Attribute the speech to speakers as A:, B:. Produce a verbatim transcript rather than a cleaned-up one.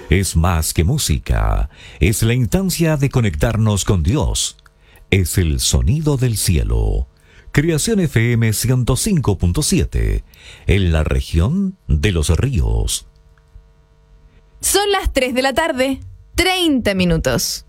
A: Es más que música, es la instancia de conectarnos con Dios. Es el sonido del cielo. Creación F M ciento cinco punto siete, en la región de Los Ríos.
B: Son las tres de la tarde, treinta minutos.